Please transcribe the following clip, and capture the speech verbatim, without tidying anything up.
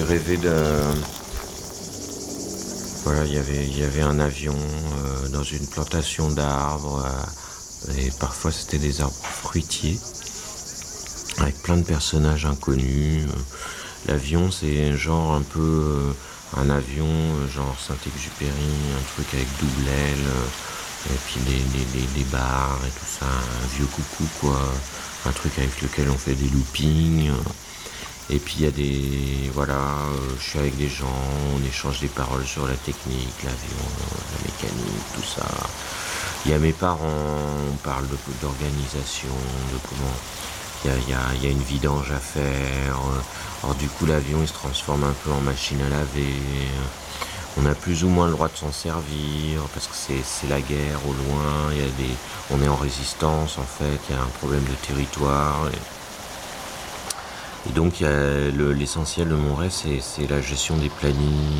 rêvé de... Voilà, il y avait, il y avait un avion euh, dans une plantation d'arbres, euh, et parfois c'était des arbres fruitiers, avec plein de personnages inconnus. L'avion, c'est genre un peu euh, un avion, euh, genre Saint-Exupéry, un truc avec double aile, euh, et puis des, des, des, des barres et tout ça, un vieux coucou quoi, un truc avec lequel on fait des loopings. Et puis il y a des... Voilà, euh, je suis avec des gens, on échange des paroles sur la technique, l'avion, la mécanique, tout ça. Il y a mes parents, on parle de, d'organisation, de comment... Il y a, il y a, il y a une vidange à faire. Alors du coup l'avion il se transforme un peu en machine à laver. On a plus ou moins le droit de s'en servir parce que c'est, c'est la guerre au loin. Il y a des, on est en résistance en fait, il y a un problème de territoire. Et, Et donc il y a le, l'essentiel de mon rêve, c'est, c'est la gestion des plannings,